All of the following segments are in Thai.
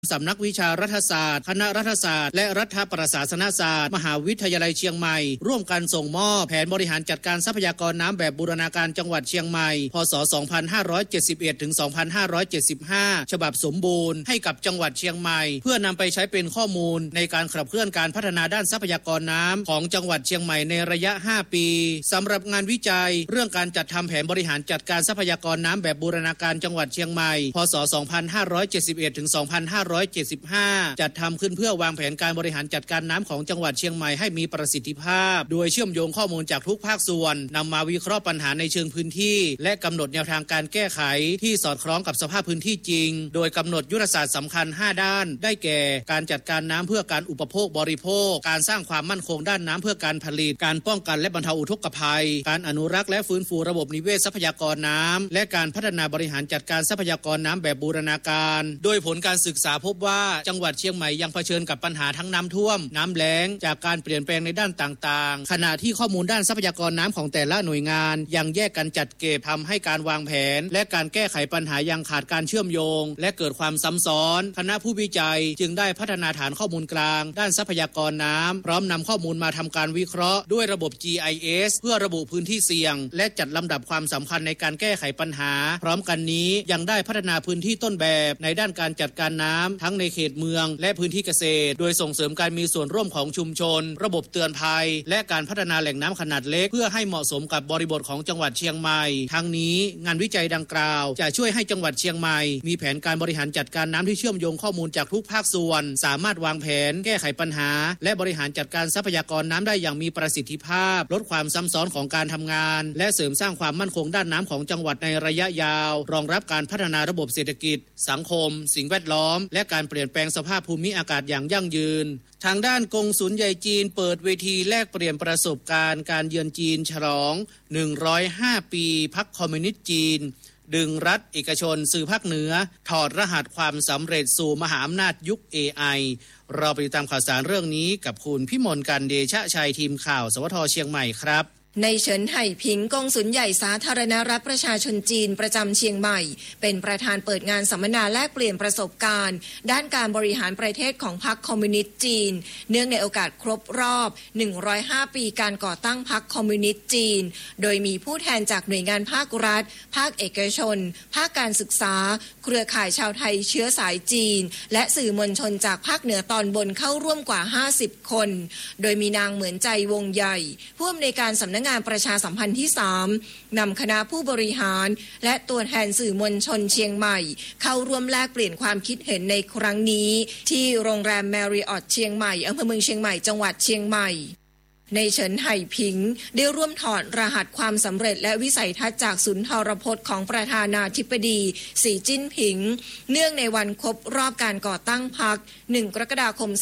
สำนักวิชารัฐศาสตร์คณะรัฐศาสตร์และรัฐประศาสนศาสตร์มหาวิทยาลัยเชียงใหม่ร่วมกันส่งมอบแผนบริหารจัดการทรัพยากรน้ำแบบบูรณาการจังหวัดเชียงใหม่พ.ศ. 2571 ถึง 2575 ฉบับสมบูรณ์ให้กับจังหวัดเชียงใหม่เพื่อนำไปใช้เป็นข้อมูลในการขับเคลื่อนการพัฒนาด้านทรัพยากรน้ำของจังหวัดเชียงใหม่ในระยะ 5 ปีสำหรับงานวิจัยเรื่องการจัดทำแผนบริหารจัดการทรัพยากรน้ำแบบบูรณาการจังหวัดเชียงใหม่พ.ศ. 2571 ถึง 2575 จัดทำขึ้นเพื่อวางแผนการบริหารจัดการน้ำของจังหวัดเชียงใหม่ให้มีประสิทธิภาพโดยเชื่อมโยงข้อมูลจากทุกภาคส่วนนำมาวิเคราะห์ปัญหาในเชิงพื้นที่และกำหนดแนวทางการแก้ไขที่สอดคล้องกับสภาพพื้นที่จริงโดยกำหนดยุทธศาสตร์สำคัญ 5 ด้านได้แก่การจัดการน้ำเพื่อการอุปโภคบริโภคการสร้างความมั่นคงด้านน้ำเพื่อการผลิตการป้องกันและบรรเทาอุทกภัยการอนุรักษ์และฟื้นฟูระบบนิเวศทรัพยากรน้ำและการพัฒนาบริหารจัดการทรัพยากรน้ำแบบบูรณาการโดยผลการศึกษาพบว่าจังหวัดเชียงใหม่ยังเผชิญกับปัญหาทั้งน้ำท่วมน้ำแล้งจากการเปลี่ยนแปลงในด้านต่างๆขณะที่ข้อมูลด้านทรัพยากรน้ำของแต่ละหน่วยงานยังแยกกันจัดเก็บทำให้การวางแผนและการแก้ไขปัญหายังขาดการเชื่อมโยงและเกิดความซ้ำซ้อนคณะผู้วิจัยจึงได้พัฒนาฐานข้อมูลกลางด้านทรัพยากรน้ำพร้อมนำข้อมูลมาทำการวิเคราะห์ด้วยระบบ GIS เพื่อระบุพื้นที่เสี่ยงและจัดลำดับความสำคัญในการแก้ไขปัญหาพร้อมกันนี้ยังได้พัฒนาพื้นที่ต้นแบบในด้านการจัดการน้ำทั้งในเขตเมืองและพื้นที่เกษตรโดยส่งเสริมการมีส่วนร่วมของชุมชนระบบเตือนภัยและการพัฒนาแหล่งน้ำขนาดเล็กเพื่อให้เหมาะสมกับบริบทของจังหวัดเชียงใหม่ทั้งนี้งานวิจัยดังกล่าวจะช่วยให้จังหวัดเชียงใหม่มีแผนการบริหารจัดการน้ำที่เชื่อมโยงข้อมูลจากทุกภาคส่วนสามารถวางแผนแก้ไขปัญหาและบริหารจัดการทรัพยากรน้ำได้อย่างมีประสิทธิภาพลดความซ้ำซ้อนของการทำงานและเสริมสร้างความมั่นคงด้านน้ำของจังหวัดในระยะยาวรองรับการพัฒนาระบบเศรษฐกิจสังคมสิ่งแวดล้อมและการเปลี่ยนแปลงสภาพภูมิอากาศอย่างยั่งยืนทางด้านกงสุลใหญ่จีนเปิดเวทีแลกเปลี่ยนประสบการณ์การเยือนจีนฉลอง105 ปีพรรคคอมมิวนิสต์จีนดึงรัฐเอกชนสื่อภาคเหนือถอดรหัสความสำเร็จสู่มหาอำนาจยุค AI เราไปติดตามข่าวสารเรื่องนี้กับคุณพิมลกันเดชะชัยทีมข่าวสวท.เชียงใหม่ครับในเฉินไห่ผิงกงสุลใหญ่สาธารณรัฐประชาชนจีนประจำเชียงใหม่เป็นประธานเปิดงานสัมมนาแลกเปลี่ยนประสบการณ์ด้านการบริหารประเทศของพรรคคอมมิวนิสต์จีนเนื่องในโอกาสครบรอบ105 ปีการก่อตั้งพรรคคอมมิวนิสต์จีนโดยมีผู้แทนจากหน่วยงานภาครัฐภาคเอกชนภาคการศึกษาเครือข่ายชาวไทยเชื้อสายจีนและสื่อมวลชนจากภาคเหนือตอนบนเข้าร่วมกว่า50 คนโดยมีนางเหมือนใจวงใหญ่ผู้อำนวยการสำนักงานประชาสัมพันธ์ที่ 3นำคณะผู้บริหารและตัวแทนสื่อมวลชนเชียงใหม่เข้าร่วมแลกเปลี่ยนความคิดเห็นในครั้งนี้ที่โรงแรมแมริออตเชียงใหม่อำเภอเมืองเชียงใหม่จังหวัดเชียงใหม่ในเฉินไห่ผิงได้ร่วมถอดรหัสความสำเร็จและวิสัยทัศน์จากสุนทรพจน์ของประธานาธิบดีสีจิ้นผิงเนื่องในวันครบรอบการก่อตั้งพรรค1 กรกฎาคม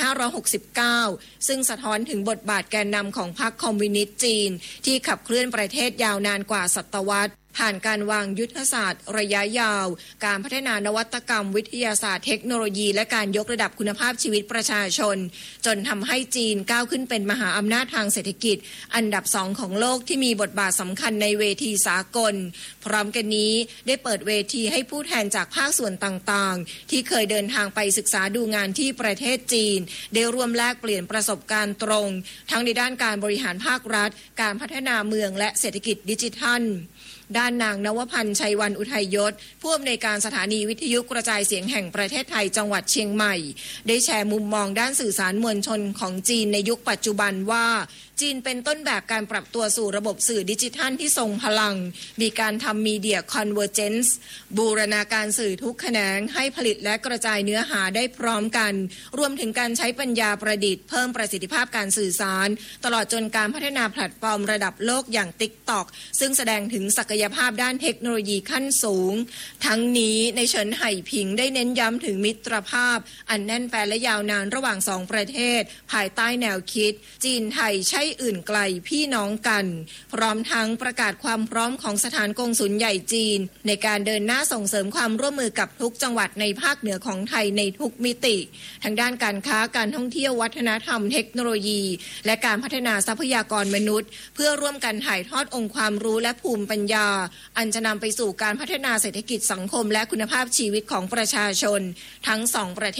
2569ซึ่งสะท้อนถึงบทบาทแกนนำของพรรคคอมมิวนิสต์จีนที่ขับเคลื่อนประเทศยาวนานกว่าศตวรรษผ่านการวางยุทธศาสตร์ระยะยาวการพัฒนานวัตกรรมวิทยาศาสตร์เทคโนโลยีและการยกระดับคุณภาพชีวิตประชาชนจนทำให้จีนก้าวขึ้นเป็นมหาอำนาจทางเศรษฐกิจอันดับ2ของโลกที่มีบทบาทสำคัญในเวทีสากลพร้อมกันนี้ได้เปิดเวทีให้ผู้แทนจากภาคส่วนต่างๆที่เคยเดินทางไปศึกษาดูงานที่ประเทศจีนได้ร่วมแลกเปลี่ยนประสบการณ์ตรงทั้งในด้านการบริหารภาครัฐการพัฒนาเมืองและเศรษฐกิจดิจิทัลด้านนางนวพันธ์ชัยวันอุทัยยศผู้อำนวยการสถานีวิทยุกระจายเสียงแห่งประเทศไทยจังหวัดเชียงใหม่ได้แชร์มุมมองด้านสื่อสารมวลชนของจีนในยุคปัจจุบันว่าจีนเป็นต้นแบบการปรับตัวสู่ระบบสื่อดิจิทัลที่ทรงพลังมีการทำมีเดียคอนเวอร์เจนซ์บูรณาการสื่อทุกแขนงให้ผลิตและกระจายเนื้อหาได้พร้อมกันรวมถึงการใช้ปัญญาประดิษฐ์เพิ่มประสิทธิภาพการสื่อสารตลอดจนการพัฒนาแพลตฟอร์มระดับโลกอย่าง TikTok ซึ่งแสดงถึงศักยภาพด้านเทคโนโลยีขั้นสูงทั้งนี้ในเฉินไห่ผิงได้เน้นย้ำถึงมิตรภาพอันแน่นแฟ้นและยาวนานระหว่าง2ประเทศภายใต้แนวคิดจีนไทยใช่อื่นไกลพี่น้องกันพร้อมทั้งประกาศความพร้อมของสถานกงสุลใหญ่จีนในการเดินหน้าส่งเสริมความร่วมมือกับทุกจังหวัดในภาคเหนือของไทยในทุกมิติทั้งด้านการค้าการท่องเที่ยววัฒนธรรมเทคโนโลยีและการพัฒนาทรัพยากรมนุษย์เพื่อร่วมกันถ่ายทอดองค์ความรู้และภูมิปัญญาอันจะนำไปสู่การพัฒนาเศรษฐกิจสังคมและคุณภาพชีวิตของประชาชนทั้งสองประเทศ